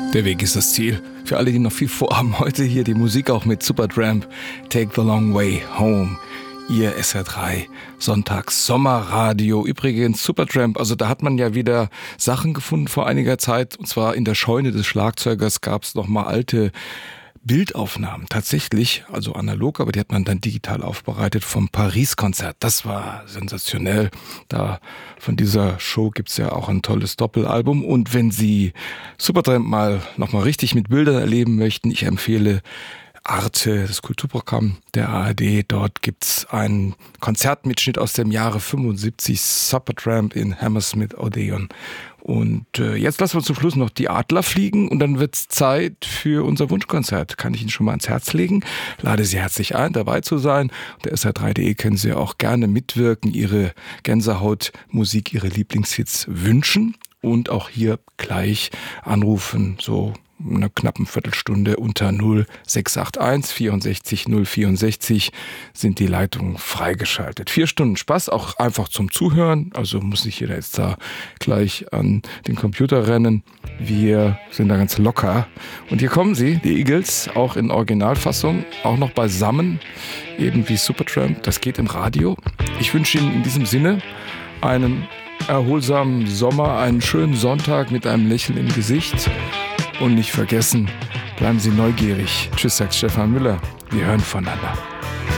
Der Weg ist das Ziel. Für alle, die noch viel vorhaben, heute hier die Musik auch mit Supertramp, Take the Long Way Home. Ihr SR3 Sonntags-Sommerradio. Übrigens Supertramp, also da hat man ja wieder Sachen gefunden vor einiger Zeit. Und zwar in der Scheune des Schlagzeugers gab es noch mal alte Bildaufnahmen, tatsächlich, also analog, aber die hat man dann digital aufbereitet vom Paris-Konzert. Das war sensationell. Da von dieser Show gibt's ja auch ein tolles Doppelalbum. Und wenn Sie Supertramp mal nochmal richtig mit Bildern erleben möchten, ich empfehle Arte, das Kulturprogramm der ARD. Dort gibt's einen Konzertmitschnitt aus dem Jahre 75, Supertramp in Hammersmith Odeon. Und jetzt lassen wir zum Schluss noch die Adler fliegen und dann wird's Zeit für unser Wunschkonzert. Kann ich Ihnen schon mal ans Herz legen. Lade Sie herzlich ein, dabei zu sein. Unter sr3.de können Sie auch gerne mitwirken, Ihre Gänsehautmusik, Ihre Lieblingshits wünschen und auch hier gleich anrufen, so in einer knappen Viertelstunde unter 0681 64 064 sind die Leitungen freigeschaltet. 4 Stunden Spaß, auch einfach zum Zuhören, also muss nicht jeder jetzt da gleich an den Computer rennen. Wir sind da ganz locker. Und hier kommen sie, die Eagles, auch in Originalfassung, auch noch beisammen, eben wie Supertramp, das geht im Radio. Ich wünsche Ihnen in diesem Sinne einen erholsamen Sommer, einen schönen Sonntag mit einem Lächeln im Gesicht. Und nicht vergessen, bleiben Sie neugierig. Tschüss, sagt Stefan Müller. Wir hören voneinander.